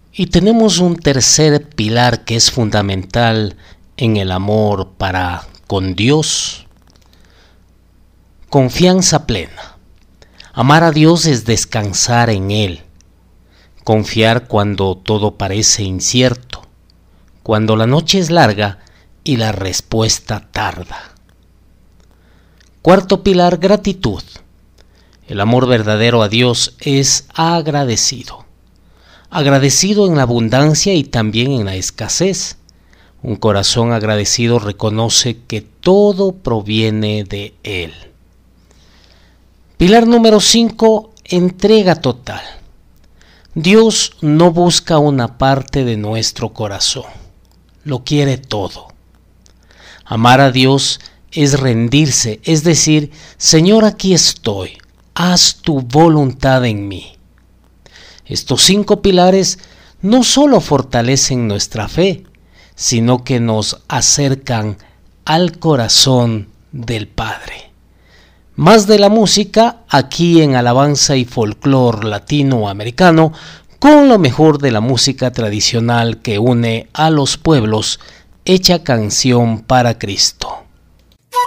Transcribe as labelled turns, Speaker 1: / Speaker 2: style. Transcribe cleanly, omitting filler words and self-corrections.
Speaker 1: Y tenemos un tercer pilar que es fundamental en el amor para con Dios. Confianza plena. Amar a Dios es descansar en Él. Confiar cuando todo parece incierto, cuando la noche es larga y la respuesta tarda. Cuarto pilar, gratitud. El amor verdadero a Dios es agradecido. Agradecido en la abundancia y también en la escasez. Un corazón agradecido reconoce que todo proviene de Él. Pilar número 5, entrega total. Dios no busca una parte de nuestro corazón, lo quiere todo. Amar a Dios es rendirse, es decir, Señor, aquí estoy, haz tu voluntad en mí. Estos 5 pilares no solo fortalecen nuestra fe, sino que nos acercan al corazón del Padre. Más de la música aquí en Alabanza y Folclor Latinoamericano, con lo mejor de la música tradicional que une a los pueblos, hecha canción para Cristo.